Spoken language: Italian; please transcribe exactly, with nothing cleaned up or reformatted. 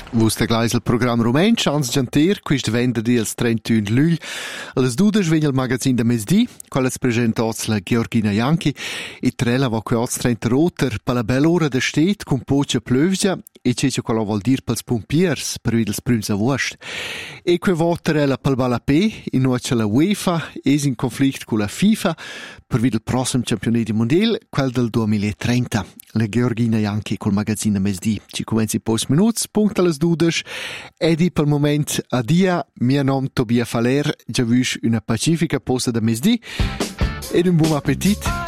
Vus te glais il program rumen, chans gianter, quist venderdi il trentuno luglio. Alle dude svegna il magazin da mesdì, qual es presentoz la Georgina Janchi, e trella va qui oz trenta roter, per la bella ora de stet, con pocia plövgia, e c'è quello vuol dir pels pompiers, per vid ils prüms a vost. E que voterella pel balapé, in nuoce la UEFA, es in conflict con la FIFA, per vid il prossimo campionato mondiale, quel del duemilatrenta. La Georgina Janchi col magazin da mesdì. Ci comenzi post minuts, punct alles dudes, edi pel moment adia, mio nom Tobia Faler, già vus una pacifica posta da mesdì, ed un buon appetit.